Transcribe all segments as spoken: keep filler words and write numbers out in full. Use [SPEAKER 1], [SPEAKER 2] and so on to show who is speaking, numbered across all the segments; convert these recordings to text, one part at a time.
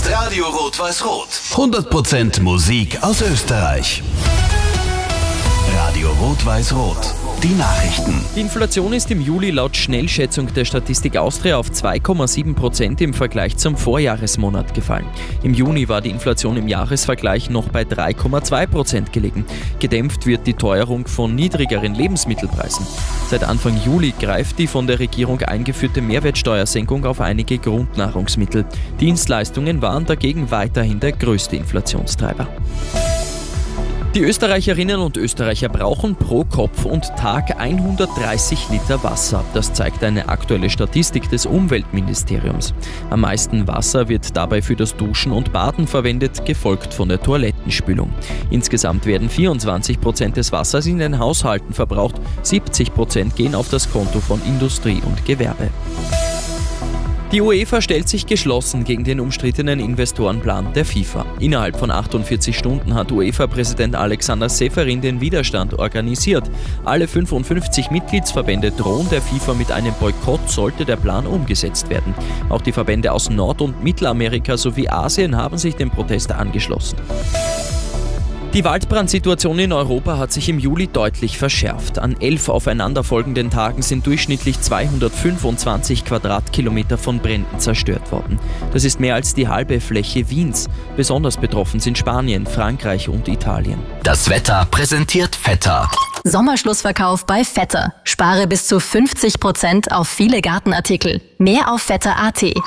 [SPEAKER 1] ist Radio Rot-Weiß-Rot. hundert Prozent Musik aus Österreich. Radio Rot-Weiß-Rot. Die Nachrichten.
[SPEAKER 2] Die Inflation ist im Juli laut Schnellschätzung der Statistik Austria auf zwei Komma sieben Prozent im Vergleich zum Vorjahresmonat gefallen. Im Juni war die Inflation im Jahresvergleich noch bei drei Komma zwei Prozent gelegen. Gedämpft wird die Teuerung von niedrigeren Lebensmittelpreisen. Seit Anfang Juli greift die von der Regierung eingeführte Mehrwertsteuersenkung auf einige Grundnahrungsmittel. Dienstleistungen waren dagegen weiterhin der größte Inflationstreiber. Die Österreicherinnen und Österreicher brauchen pro Kopf und Tag hundertdreißig Liter Wasser. Das zeigt eine aktuelle Statistik des Umweltministeriums. Am meisten Wasser wird dabei für das Duschen und Baden verwendet, gefolgt von der Toilettenspülung. Insgesamt werden vierundzwanzig Prozent des Wassers in den Haushalten verbraucht, siebzig Prozent gehen auf das Konto von Industrie und Gewerbe. Die UEFA stellt sich geschlossen gegen den umstrittenen Investorenplan der FIFA. Innerhalb von achtundvierzig Stunden hat UEFA-Präsident Alexander Seferin den Widerstand organisiert. Alle fünfundfünfzig Mitgliedsverbände drohen der FIFA mit einem Boykott, sollte der Plan umgesetzt werden. Auch die Verbände aus Nord- und Mittelamerika sowie Asien haben sich dem Protest angeschlossen. Die Waldbrandsituation in Europa hat sich im Juli deutlich verschärft. An elf aufeinanderfolgenden Tagen sind durchschnittlich zweihundertfünfundzwanzig Quadratkilometer von Bränden zerstört worden. Das ist mehr als die halbe Fläche Wiens. Besonders betroffen sind Spanien, Frankreich und Italien.
[SPEAKER 1] Das Wetter präsentiert Vetter.
[SPEAKER 3] Sommerschlussverkauf bei Vetter. Spare bis zu fünfzig Prozent auf viele Gartenartikel. Mehr auf vetter punkt at.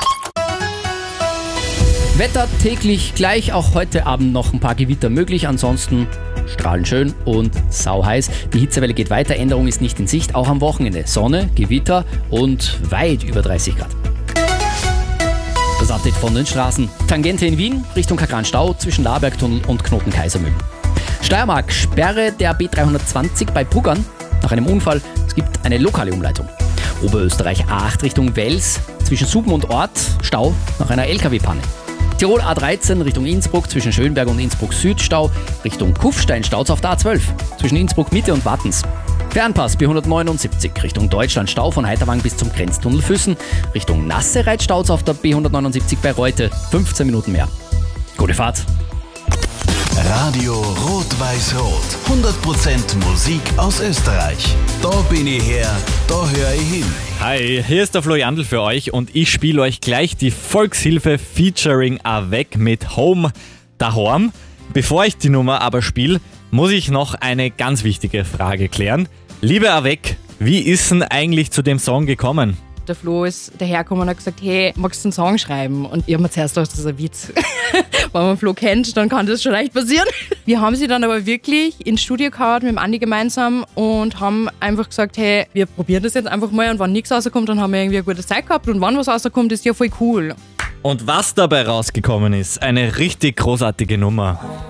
[SPEAKER 4] Wetter täglich gleich, auch heute Abend noch ein paar Gewitter möglich, ansonsten strahlend schön und sauheiß. Die Hitzewelle geht weiter, Änderung ist nicht in Sicht, auch am Wochenende. Sonne, Gewitter und weit über dreißig Grad. Das Update von den Straßen. Tangente in Wien, Richtung Kagran-Stau zwischen Labergtunnel und Knoten-Kaisermühlen. Steiermark, Sperre der B dreihundertzwanzig bei Puggern nach einem Unfall. Es gibt eine lokale Umleitung. Oberösterreich A acht Richtung Wels, zwischen Suben und Ort, Stau nach einer L K W-Panne. Tirol A dreizehn Richtung Innsbruck, zwischen Schönberg und Innsbruck Süd Stau, Richtung Kufstein staut's auf der A zwölf, zwischen Innsbruck Mitte und Wattens. Fernpass B hundertneunundsiebzig Richtung Deutschland Stau von Heiterwang bis zum Grenztunnel Füssen, Richtung Nassereit staut's auf der B hundertneunundsiebzig bei Reute, fünfzehn Minuten mehr. Gute Fahrt!
[SPEAKER 1] Radio Rot-Weiß-Rot. hundert Prozent Musik aus Österreich. Da bin ich her, da höre ich hin.
[SPEAKER 5] Hi, hier ist der Flo Jandl für euch und ich spiele euch gleich die Volkshilfe featuring Avec mit Home daheim. Bevor ich die Nummer aber spiele, muss ich noch eine ganz wichtige Frage klären. Liebe Avec, wie ist denn eigentlich zu dem Song gekommen?
[SPEAKER 6] Der Flo ist dahergekommen und hat gesagt, hey, magst du einen Song schreiben? Und ich habe mir zuerst gedacht, das ist ein Witz. Wenn man Flo kennt, dann kann das schon leicht passieren. Wir haben sie dann aber wirklich ins Studio gehauen mit dem Andi gemeinsam und haben einfach gesagt, hey, wir probieren das jetzt einfach mal und wenn nichts rauskommt, dann haben wir irgendwie eine gute Zeit gehabt und wenn was rauskommt, ist ja voll cool.
[SPEAKER 5] Und was dabei rausgekommen ist, eine richtig großartige Nummer.